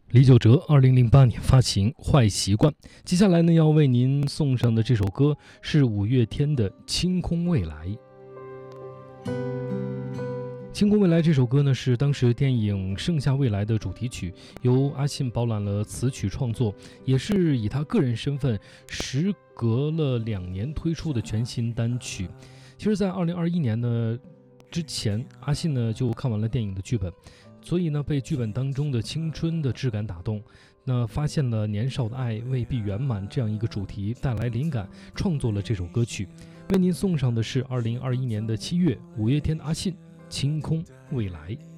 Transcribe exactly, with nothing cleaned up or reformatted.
李玖哲二零零八年发行《坏习惯》，接下来呢要为您送上的这首歌是五月天的《清空未来》。《清空未来》这首歌呢是当时电影《盛夏未来》的主题曲，由阿信包揽了词曲创作，也是以他个人身份时隔了两年推出的全新单曲。其实在二零二一年呢之前，阿信呢就看完了电影的剧本，所以呢被剧本当中的青春的质感打动，那发现了年少的爱未必圆满这样一个主题带来灵感，创作了这首歌曲。为您送上的是二零二一年的七月，五月天的阿信《清空未来》。